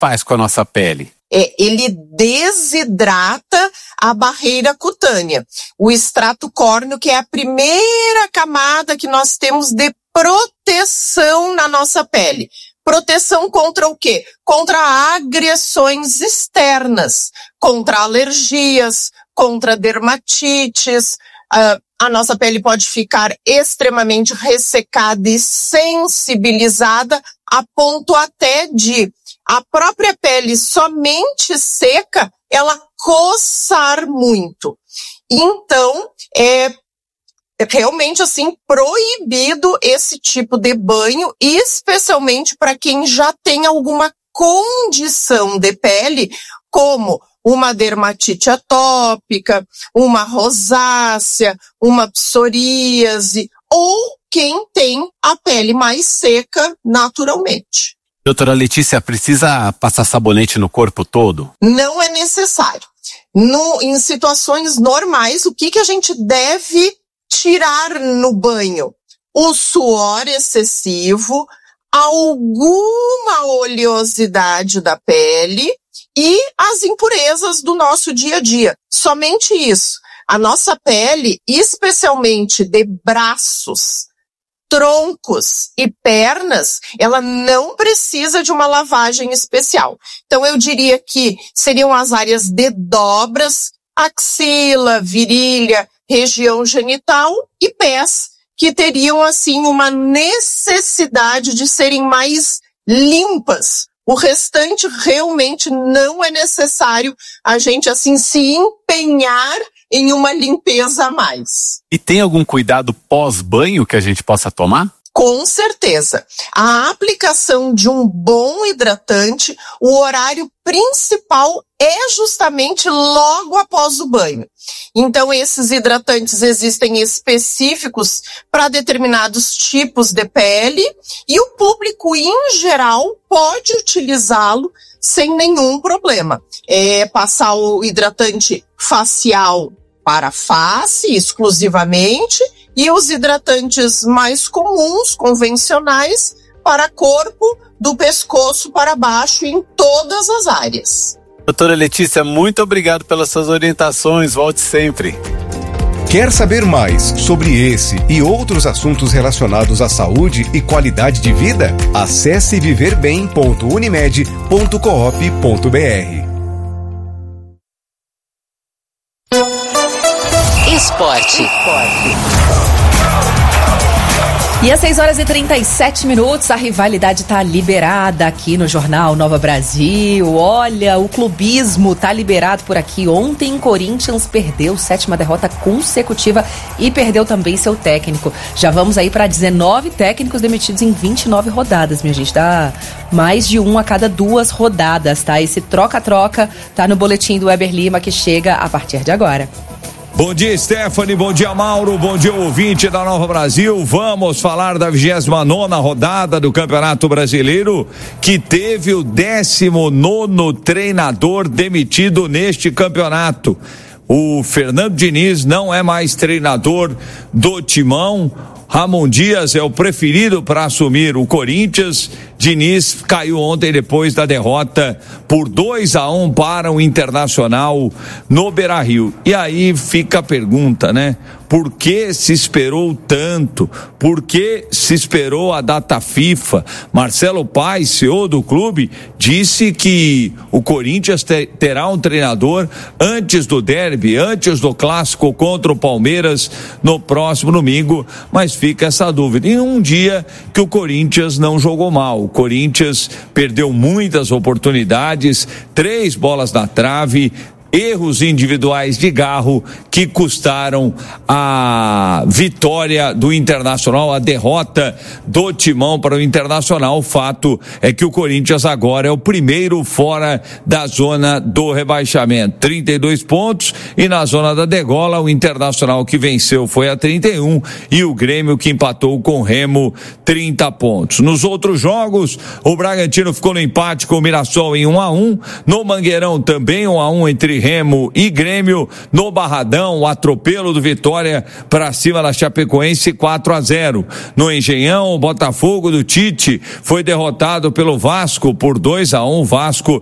faz com a nossa pele? Ele desidrata a barreira cutânea. O extrato córneo, que é a primeira camada que nós temos de proteção na nossa pele. Proteção contra o quê? Contra agressões externas, contra alergias, contra dermatites. A nossa pele pode ficar extremamente ressecada e sensibilizada a ponto até de a própria pele somente seca, ela coçar muito. Então, é realmente assim proibido esse tipo de banho, especialmente para quem já tem alguma condição de pele, como uma dermatite atópica, uma rosácea, uma psoríase, ou quem tem a pele mais seca naturalmente. Doutora Letícia, precisa passar sabonete no corpo todo? Não é necessário. Em situações normais, o que a gente deve tirar no banho? O suor excessivo, alguma oleosidade da pele e as impurezas do nosso dia a dia. Somente isso. A nossa pele, especialmente de braços, troncos e pernas, ela não precisa de uma lavagem especial. Então eu diria que seriam as áreas de dobras, axila, virilha, região genital e pés, que teriam assim uma necessidade de serem mais limpas. O restante realmente não é necessário a gente assim se empenhar em uma limpeza a mais. E tem algum cuidado pós-banho que a gente possa tomar? Com certeza. A aplicação de um bom hidratante, o horário principal é justamente logo após o banho. Então, esses hidratantes existem específicos para determinados tipos de pele e o público, em geral, pode utilizá-lo sem nenhum problema. Passar o hidratante facial para a face, exclusivamente, e os hidratantes mais comuns, convencionais, para corpo, do pescoço para baixo, em todas as áreas. Doutora Letícia, muito obrigado pelas suas orientações. Volte sempre. Quer saber mais sobre esse e outros assuntos relacionados à saúde e qualidade de vida? Acesse viverbem.unimed.coop.br. Esporte. E às 6h37, a rivalidade tá liberada aqui no Jornal Nova Brasil. Olha, o clubismo tá liberado por aqui. Ontem, Corinthians perdeu 7ª derrota consecutiva e perdeu também seu técnico. Já vamos aí para 19 técnicos demitidos em 29 rodadas, minha gente. Dá mais de um a cada 2 rodadas, tá? Esse troca-troca tá no boletim do Weber Lima, que chega a partir de agora. Bom dia, Stephanie, bom dia, Mauro, bom dia, ouvinte da Nova Brasil. Vamos falar da 29ª rodada do Campeonato Brasileiro, que teve o 19º treinador demitido neste campeonato. O Fernando Diniz não é mais treinador do Timão. Ramon Dias é o preferido para assumir o Corinthians. Diniz caiu ontem depois da derrota por 2-1 para o Internacional no Beira-Rio. E aí fica a pergunta, né? Por que se esperou tanto? Por que se esperou a data FIFA? Marcelo Paes, CEO do clube, disse que o Corinthians terá um treinador antes do derby, antes do clássico contra o Palmeiras no próximo domingo, mas fica essa dúvida. Em um dia que o Corinthians não jogou mal, o Corinthians perdeu muitas oportunidades, 3 bolas na trave, erros individuais de Garro que custaram a vitória do Internacional, a derrota do Timão para o Internacional. O fato é que o Corinthians agora é o primeiro fora da zona do rebaixamento, 32 pontos, e na zona da degola o Internacional, que venceu, foi a 31, e o Grêmio, que empatou com o Remo, 30 pontos. Nos outros jogos, o Bragantino ficou no empate com o Mirassol em 1-1, no Mangueirão também 1-1 entre Remo e Grêmio. No Barradão, o atropelo do Vitória para cima da Chapecoense 4-0. No Engenhão, o Botafogo do Tite foi derrotado pelo Vasco por 2-1. Vasco